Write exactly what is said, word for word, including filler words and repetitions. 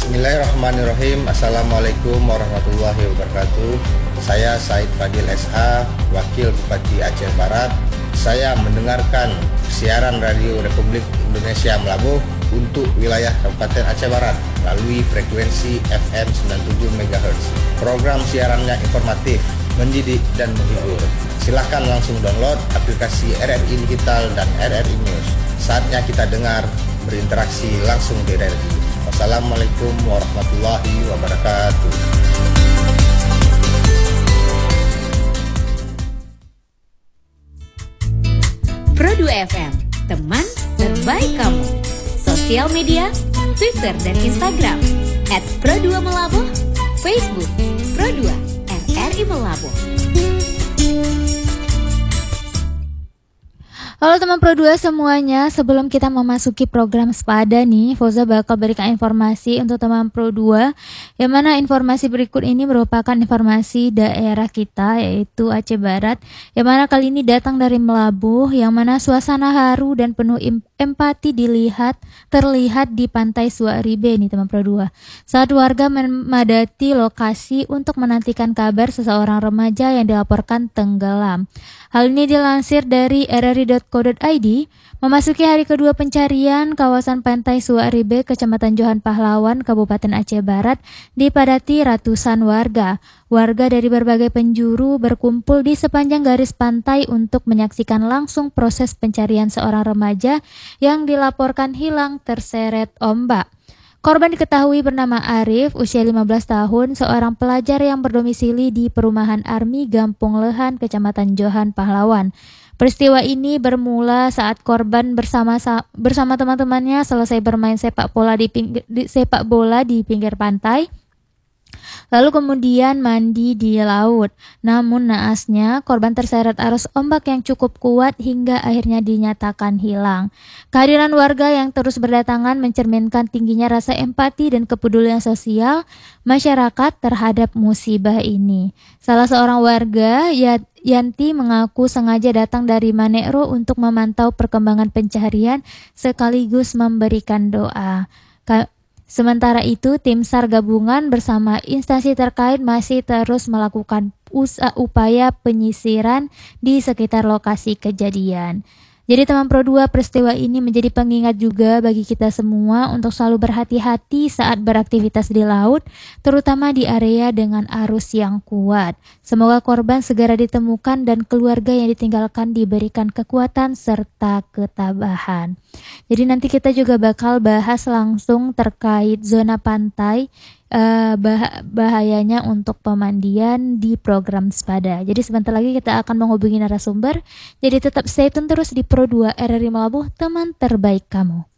Bismillahirrahmanirrahim. Assalamualaikum warahmatullahi wabarakatuh. Saya Said Fadil S H, Wakil Bupati Aceh Barat. Saya mendengarkan siaran Radio Republik Indonesia Melabuh untuk wilayah Kabupaten Aceh Barat melalui frekuensi F M sembilan puluh tujuh megahertz. Program siarannya informatif, mendidik, dan menghibur. Silahkan langsung download aplikasi R R I Digital dan R R I News. Saatnya kita dengar, berinteraksi langsung di R R I. Wassalamualaikum warahmatullahi wabarakatuh. Pro dua F M, teman terbaik kamu. Sosial media, Twitter dan Instagram at Pro dua Melabuh, Facebook Pro dua R R I Melabuh. Halo teman Pro dua semuanya, sebelum kita memasuki program sepada nih, Fauza bakal berikan informasi untuk teman Pro dua, yang mana informasi berikut ini merupakan informasi daerah kita, yaitu Aceh Barat, yang mana kali ini datang dari Melabuh, yang mana suasana haru dan penuh empati dilihat terlihat di Pantai Suaribe nih teman Pro dua. Saat warga memadati lokasi untuk menantikan kabar seseorang remaja yang dilaporkan tenggelam. Hal ini dilansir dari r r i dot co dot i d. Memasuki hari kedua pencarian, kawasan Pantai Suaribe, Kecamatan Johan Pahlawan, Kabupaten Aceh Barat, dipadati ratusan warga. Warga dari berbagai penjuru berkumpul di sepanjang garis pantai untuk menyaksikan langsung proses pencarian seorang remaja yang dilaporkan hilang terseret ombak. Korban diketahui bernama Arif, usia lima belas tahun, seorang pelajar yang berdomisili di Perumahan Army Gampung Lehan, Kecamatan Johan Pahlawan. Peristiwa ini bermula saat korban bersama bersama teman-temannya selesai bermain sepak bola di, pinggir, di sepak bola di pinggir pantai. Lalu kemudian mandi di laut. Namun naasnya korban terseret arus ombak yang cukup kuat hingga akhirnya dinyatakan hilang. Kehadiran warga yang terus berdatangan mencerminkan tingginya rasa empati dan kepedulian sosial masyarakat terhadap musibah ini. Salah seorang warga, Yanti, mengaku sengaja datang dari Manegro untuk memantau perkembangan pencarian sekaligus memberikan doa. Ka- Sementara itu, tim SAR gabungan bersama instansi terkait masih terus melakukan usaha upaya penyisiran di sekitar lokasi kejadian. Jadi teman Pro dua, peristiwa ini menjadi pengingat juga bagi kita semua untuk selalu berhati-hati saat beraktivitas di laut, terutama di area dengan arus yang kuat. Semoga korban segera ditemukan dan keluarga yang ditinggalkan diberikan kekuatan serta ketabahan. Jadi nanti kita juga bakal bahas langsung terkait zona pantai, Uh, bah- bahayanya untuk pemandian di program sepada. Jadi sebentar lagi kita akan menghubungi narasumber. Jadi tetap stay tune terus di Pro dua R R I Melabuh, teman terbaik kamu.